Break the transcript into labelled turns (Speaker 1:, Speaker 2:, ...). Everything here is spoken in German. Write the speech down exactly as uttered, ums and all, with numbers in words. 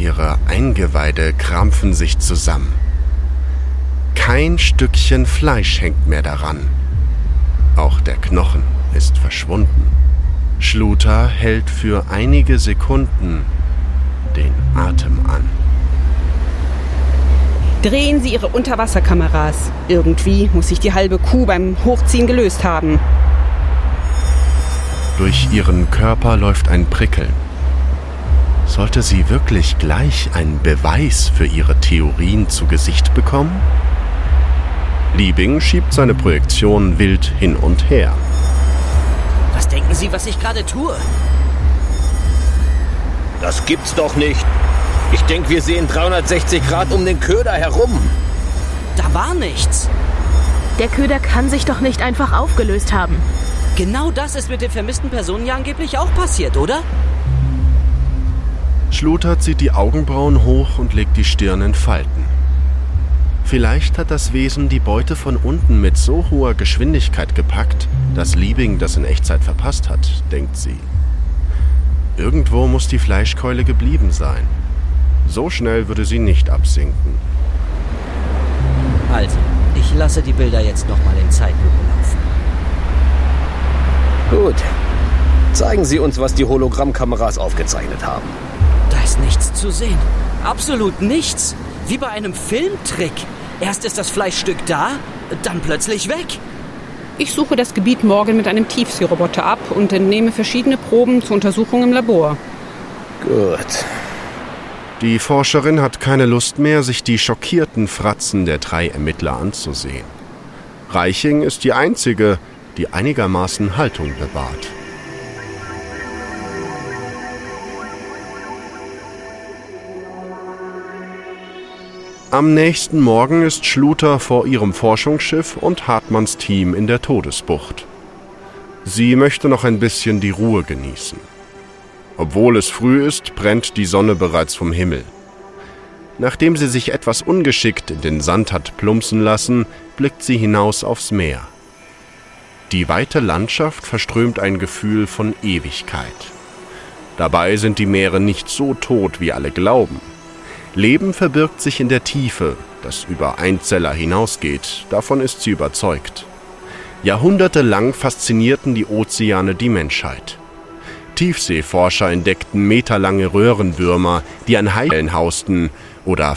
Speaker 1: Ihre Eingeweide krampfen sich zusammen. Kein Stückchen Fleisch hängt mehr daran. Auch der Knochen ist verschwunden. Schluter hält für einige Sekunden den Atem an.
Speaker 2: Drehen Sie Ihre Unterwasserkameras. Irgendwie muss sich die halbe Kuh beim Hochziehen gelöst haben.
Speaker 1: Durch ihren Körper läuft ein Prickeln. Sollte sie wirklich gleich einen Beweis für ihre Theorien zu Gesicht bekommen? Liebing schiebt seine Projektion wild hin und her.
Speaker 3: Was denken Sie, was ich gerade tue?
Speaker 4: Das gibt's doch nicht. Ich denke, wir sehen dreihundertsechzig Grad um den Köder herum.
Speaker 3: Da war nichts.
Speaker 5: Der Köder kann sich doch nicht einfach aufgelöst haben.
Speaker 3: Genau das ist mit den vermissten Personen ja angeblich auch passiert, oder?
Speaker 1: Schluter zieht die Augenbrauen hoch und legt die Stirn in Falten. Vielleicht hat das Wesen die Beute von unten mit so hoher Geschwindigkeit gepackt, dass Liebing das in Echtzeit verpasst hat, denkt sie. Irgendwo muss die Fleischkeule geblieben sein. So schnell würde sie nicht absinken.
Speaker 3: Also, ich lasse die Bilder jetzt nochmal in Zeitlupe laufen.
Speaker 4: Gut. Zeigen Sie uns, was die Hologrammkameras aufgezeichnet haben.
Speaker 3: Da ist nichts zu sehen. Absolut nichts. Wie bei einem Filmtrick. Erst ist das Fleischstück da, dann plötzlich weg.
Speaker 2: Ich suche das Gebiet morgen mit einem Tiefseeroboter ab und entnehme verschiedene Proben zur Untersuchung im Labor.
Speaker 4: Gut.
Speaker 1: Die Forscherin hat keine Lust mehr, sich die schockierten Fratzen der drei Ermittler anzusehen. Reiching ist die einzige, die einigermaßen Haltung bewahrt. Am nächsten Morgen ist Schluter vor ihrem Forschungsschiff und Hartmanns Team in der Todesbucht. Sie möchte noch ein bisschen die Ruhe genießen. Obwohl es früh ist, brennt die Sonne bereits vom Himmel. Nachdem sie sich etwas ungeschickt in den Sand hat plumpsen lassen, blickt sie hinaus aufs Meer. Die weite Landschaft verströmt ein Gefühl von Ewigkeit. Dabei sind die Meere nicht so tot, wie alle glauben. Leben verbirgt sich in der Tiefe, das über Einzeller hinausgeht, davon ist sie überzeugt. Jahrhundertelang faszinierten die Ozeane die Menschheit. Tiefseeforscher entdeckten meterlange Röhrenwürmer, die an Haien hausten, oder